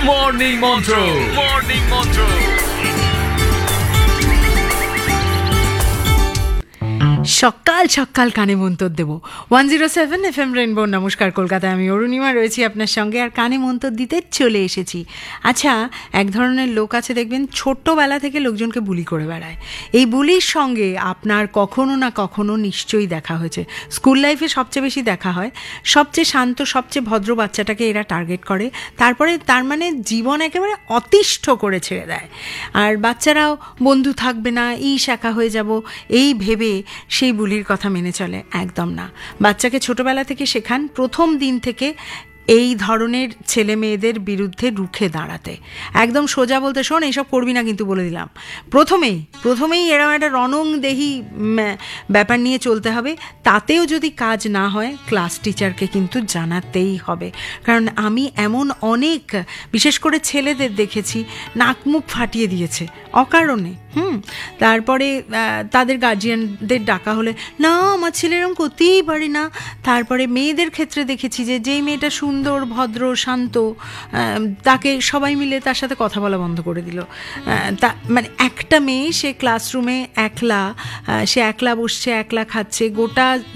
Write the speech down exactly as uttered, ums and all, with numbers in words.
Morning মন্ত্র morning মন্ত্র সকাল সকাল কানে মন্তর দেবো one zero seven F M rainbow. নমস্কার, কলকাতায় আমি অরুণিমা রয়েছি আপনার সঙ্গে, আর কানে মন্তর দিতে চলে এসেছি। আচ্ছা, এক ধরনের লোক আছে দেখবেন, ছোট্টবেলা থেকে লোকজনকে বুলি করে বেড়ায়। এই বুলির সঙ্গে আপনার কখনো না কখনো নিশ্চয়ই দেখা হয়েছে। স্কুল লাইফে সবচেয়ে বেশি দেখা হয়। সবচেয়ে শান্ত, সবচেয়ে ভদ্র বাচ্চাটাকে এরা টার্গেট করে, তারপরে তার মানে জীবন একেবারে অতিষ্ঠ করে ছেড়ে দেয়। আর বাচ্চারাও বন্ধু থাকবে না, এই শাখা হয়ে যাব, এই ভেবে সেই বুলির কথা মেনে চলে। একদম না। বাচ্চাকে ছোটবেলা থেকে শেখান প্রথম দিন থেকে এই ধরনের ছেলে মেয়েদের বিরুদ্ধে রুখে দাঁড়াতে। একদম সোজা বলতে, শোন এইসব করবি না কিন্তু বলে দিলাম। প্রথমেই প্রথমেই এরকম একটা রণংদেহী ব্যাপার নিয়ে চলতে হবে। তাতেও যদি কাজ না হয়, ক্লাস টিচারকে কিন্তু জানাতেই হবে। কারণ আমি এমন অনেক, বিশেষ করে ছেলেদের দেখেছি, নাক মুখ ফাটিয়ে দিয়েছে অকারণে। হুম তারপরে তাদের গার্জিয়ানদের ডাকা হলে, না আমার ছেলে এরকম করতেই পারি না। তারপরে মেয়েদের ক্ষেত্রে দেখেছি যে যেই মেয়েটা সুন্দর, ভদ্র, শান্ত, তাকে সবাই মিলে তার সাথে কথা বলা বন্ধ করে দিল। তা মানে একটা মেয়ে, সে ক্লাসরুমে একলা, সে একলা বসছে, একলা খাচ্ছে, গোটা